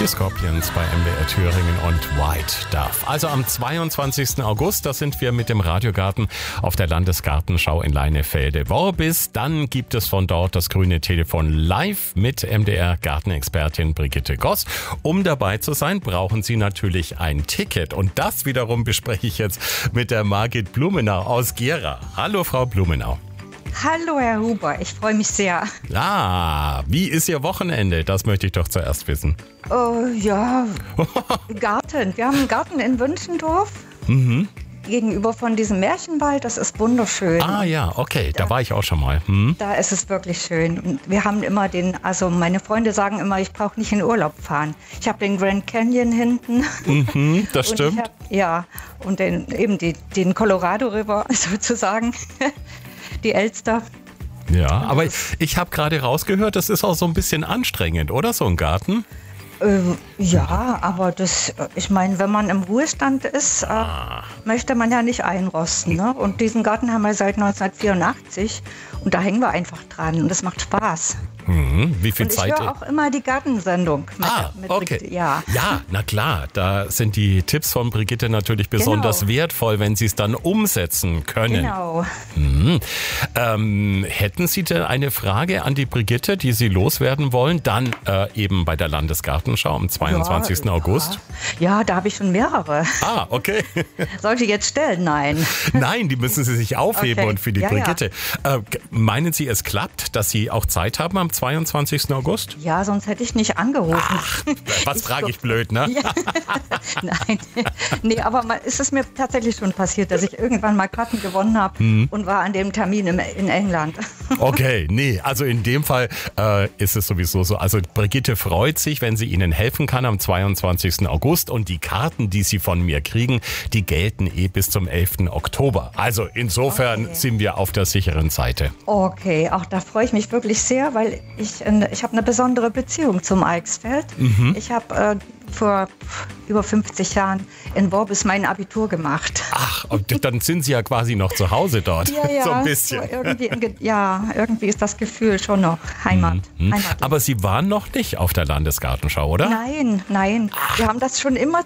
Die Scorpions bei MDR Thüringen und White Dove. Also am 22. August, da sind wir mit dem Radiogarten auf der Landesgartenschau in Leinefelde-Worbis. Dann gibt es von dort das grüne Telefon live mit MDR-Gartenexpertin Brigitte Goss. Um dabei zu sein, brauchen Sie natürlich ein Ticket. Und das wiederum bespreche ich jetzt mit der Margit Blumenau aus Gera. Hallo, Frau Blumenau. Hallo Herr Huber, ich freue mich sehr. Wie ist Ihr Wochenende? Das möchte ich doch zuerst wissen. Garten. Wir haben einen Garten in Wünschendorf. Gegenüber von diesem Märchenwald, das ist wunderschön. Okay, da war ich auch schon mal. Da ist es wirklich schön. Und wir haben immer meine Freunde sagen immer, ich brauche nicht in Urlaub fahren. Ich habe den Grand Canyon hinten. Das stimmt. Und den Colorado River sozusagen. Die Elster. Ja, aber ich habe gerade rausgehört, das ist auch so ein bisschen anstrengend, oder? So ein Garten? Aber ich meine, wenn man im Ruhestand ist, möchte man ja nicht einrosten. Ne? Und diesen Garten haben wir seit 1984 und da hängen wir einfach dran und das macht Spaß. Wie viel Zeit? Ich höre auch immer die Gartensendung. Mit Okay. Brigitte, ja, na klar, da sind die Tipps von Brigitte natürlich besonders wertvoll, wenn Sie es dann umsetzen können. Genau. Hätten Sie denn eine Frage an die Brigitte, die Sie loswerden wollen, dann eben bei der Landesgartenschau am 22. August? Ja, da habe ich schon mehrere. Okay. Soll ich jetzt stellen? Nein. Nein, die müssen Sie sich aufheben und für die Brigitte. Meinen Sie, es klappt, dass Sie auch Zeit haben am 22. August? Ja, sonst hätte ich nicht angerufen. Was frage ich blöd, ne? Ja. Nein. Nee, aber ist es mir tatsächlich schon passiert, dass ich irgendwann mal Karten gewonnen habe und war an dem Termin in England. Okay, also in dem Fall ist es sowieso so. Also Brigitte freut sich, wenn sie Ihnen helfen kann am 22. August und die Karten, die Sie von mir kriegen, die gelten bis zum 11. Oktober. Also insofern sind wir auf der sicheren Seite. Okay, auch da freue ich mich wirklich sehr, weil ich habe eine besondere Beziehung zum Eichsfeld. Ich habe vor über 50 Jahren in Worbis mein Abitur gemacht. Und dann sind Sie ja quasi noch zu Hause dort. Ja, so ein bisschen. So irgendwie ist das Gefühl schon noch Heimat. Aber Sie waren noch nicht auf der Landesgartenschau, oder? Nein. Wir haben das schon immer